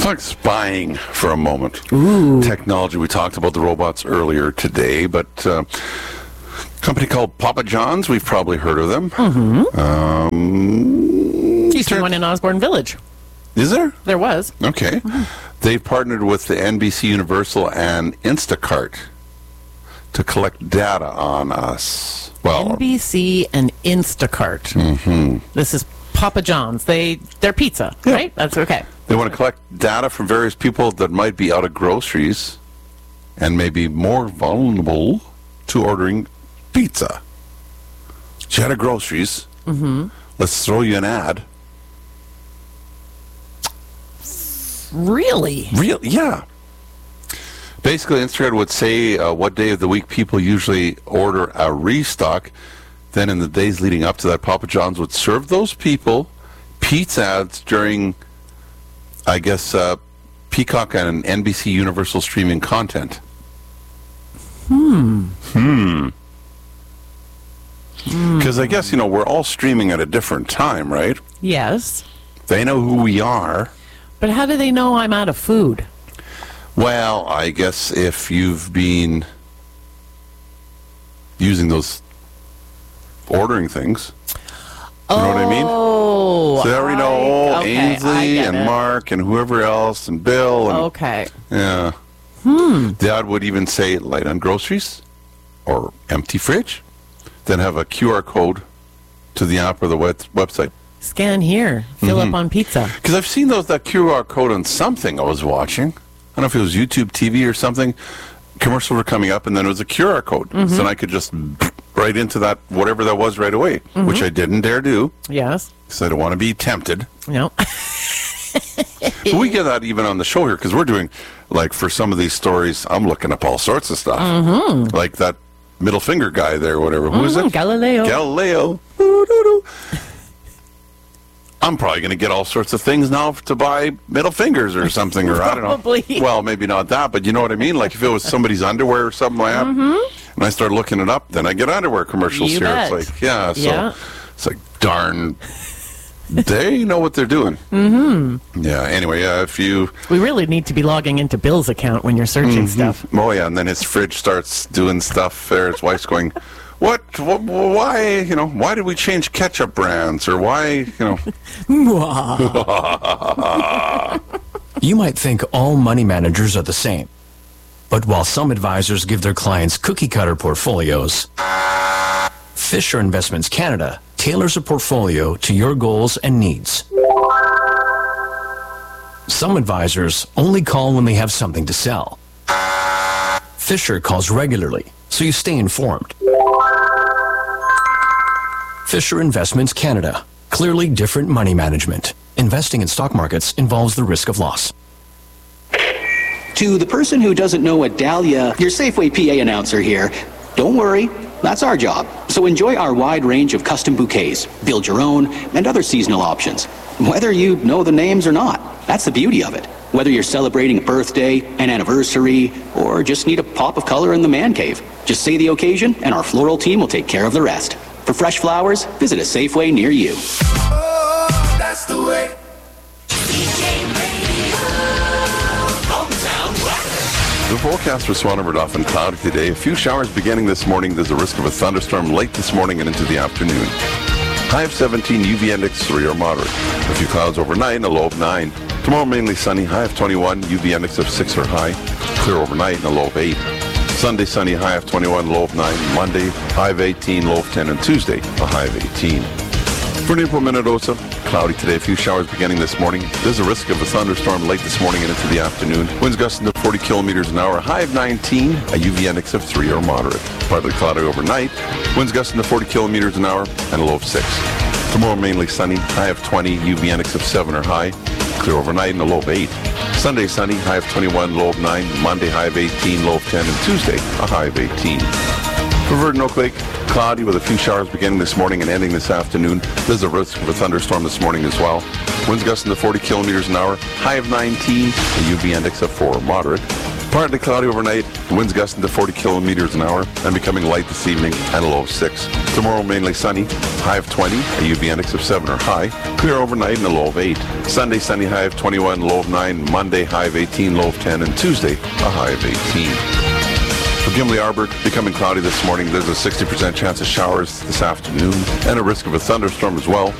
Let's talk spying for a moment. Ooh. Technology. We talked about the robots earlier today, but a company called Papa John's, we've probably heard of them. Used to be one in Osborne Village. Is there? There was. Okay. They've partnered with the NBC Universal and Instacart to collect data on us. Well, NBC and Instacart. This is Papa John's. They're pizza, Yeah. right? That's okay. they want to collect data from various people that might be out of groceries and may be more vulnerable to ordering pizza. So you're out of groceries. Let's throw you an ad. Really? Yeah. Basically, Instacart would say what day of the week people usually order a restock. Then in the days leading up to that, Papa John's would serve those people pizza ads during, I guess, Peacock and NBC Universal streaming content. Because I guess, we're all streaming at a different time, right? Yes. They know who we are. But how do they know I'm out of food? Well, I guess if you've been using those ordering things, you know what I mean? Oh, So they already know okay, I Ainsley get and it. Mark and whoever else and Bill. And, Okay. Yeah. The ad would even say light on groceries or empty fridge. Then have a QR code to the app or the website. Scan here. Fill up on pizza. Because I've seen that QR code on something I was watching. I don't know if it was YouTube TV or something. Commercials were coming up, and then it was a QR code. So then I could just right into that, whatever that was right away, which I didn't dare do Yes. because I don't want to be tempted. No. But we get that even on the show here because we're doing, like, for some of these stories, I'm looking up all sorts of stuff. Like that middle finger guy there, whatever. Who is it? Galileo. Galileo. Doo-doo-doo. I'm probably going to get all sorts of things now to buy middle fingers or something, or I don't know. Probably. Well, maybe not that, but you know what I mean? Like if it was somebody's underwear or something like that, and I start looking it up, then I get underwear commercials You here. bet. It's like, yeah, so Yeah. it's like, darn, they know what they're doing. Yeah, anyway, if you, We really need to be logging into Bill's account when you're searching stuff. oh yeah, and then his fridge starts doing stuff there. His wife's going, why, why did we change ketchup brands? Or why, You might think all money managers are the same. But while some advisors give their clients cookie-cutter portfolios, Fisher Investments Canada tailors a portfolio to your goals and needs. Some advisors only call when they have something to sell. Fisher calls regularly, so you stay informed. Fisher Investments Canada. Clearly different money management. Investing in stock markets involves the risk of loss. To the person who doesn't know what Dahlia, your Safeway PA announcer here, don't worry, that's our job. So enjoy our wide range of custom bouquets, build your own, and other seasonal options. Whether you know the names or not, that's the beauty of it. Whether you're celebrating a birthday, an anniversary, or just need a pop of color in the man cave, just say the occasion and our floral team will take care of the rest. For fresh flowers, visit a Safeway near you. Oh, that's the way. The forecast for Swan River often cloudy today. A few showers beginning this morning. There's a risk of a thunderstorm late this morning and into the afternoon. High of 17, UV index 3 or moderate. A few clouds overnight and a low of 9. Tomorrow mainly sunny, high of 21, UV index of 6 or high. Clear overnight and a low of 8. Sunday sunny, high of 21, low of 9. Monday, high of 18, low of 10. And Tuesday, a high of 18. For Newport, Minnedosa, cloudy today. A few showers beginning this morning. There's a risk of a thunderstorm late this morning and into the afternoon. Winds gusting to 40 kilometers an hour. High of 19. A UV index of 3 or moderate. Partly cloudy overnight. Winds gusting to 40 kilometers an hour and a low of 6. Tomorrow mainly sunny. High of 20. UV index of 7 or high. Clear overnight and a low of 8. Sunday sunny. High of 21. Low of 9. Monday high of 18. Low of 10. And Tuesday a high of 18. For Virgin Oak Lake, cloudy with a few showers beginning this morning and ending this afternoon. There's a risk of a thunderstorm this morning as well. Winds gusting to 40 kilometers an hour. High of 19. A UV index of 4 moderate. Partly cloudy overnight, winds gusting to 40 kilometers an hour and becoming light this evening and a low of 6. Tomorrow mainly sunny, high of 20, a UV index of 7 or high. Clear overnight and a low of 8. Sunday sunny, high of 21, low of 9. Monday high of 18, low of 10. And Tuesday a high of 18. For Gimli Arbor, becoming cloudy this morning. There's a 60% chance of showers this afternoon and a risk of a thunderstorm as well.